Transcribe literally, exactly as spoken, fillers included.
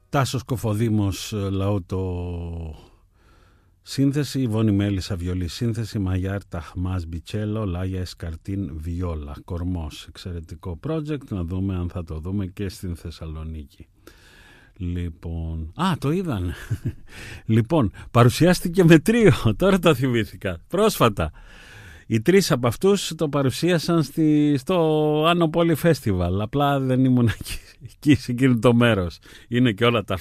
Τάσος Κοφοδήμος λαούτο σύνθεση, Ιβόνη Μέλισσα βιολί σύνθεση, Μαγιάρ Ταχμάς Μπιτσέλο, Λάγια Εσκαρτίν βιόλα, κορμός, εξαιρετικό project, να δούμε αν θα το δούμε και στην Θεσσαλονίκη. Λοιπόν, α, το είδαν. Λοιπόν, παρουσιάστηκε με τρίο, τώρα το θυμήθηκα, πρόσφατα. Οι τρεις από αυτούς το παρουσίασαν στη, στο Άνω Πόλη Φέστιβαλ. Απλά δεν ήμουν εκεί, εκεί σε εκείνο το μέρος. Είναι και όλα τα